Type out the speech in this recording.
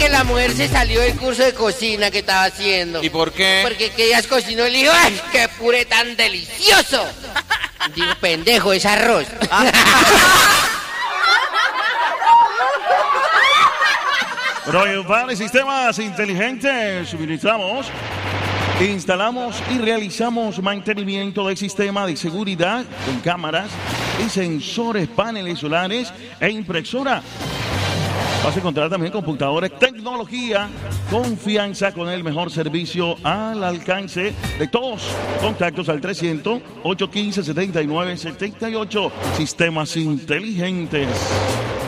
que la mujer se salió del curso de cocina que estaba haciendo. ¿Y por qué? Porque que ella cocinó y le dijo, ¡ay, qué puré tan delicioso! Digo, pendejo, es arroz. Royal Sistemas Inteligentes, suministramos, instalamos y realizamos mantenimiento del sistema de seguridad con cámaras y sensores, paneles solares e impresora. Vas a encontrar también computadores, tecnología, confianza con el mejor servicio al alcance de todos. Contactos al 300-815-7978. Sistemas Inteligentes.